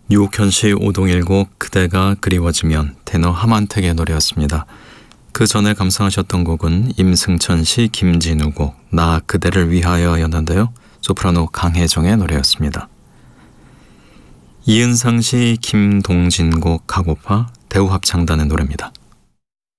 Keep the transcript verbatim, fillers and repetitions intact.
유옥현 씨 오동일곡 그대가 그리워지면 테너 함한택의 노래였습니다. 그 전에 감상하셨던 곡은 임승천 씨 김진우 곡 나 그대를 위하여였는데요. 소프라노 강혜정의 노래였습니다. 이은상 씨 김동진 곡 가고파 대우합창단의 노래입니다.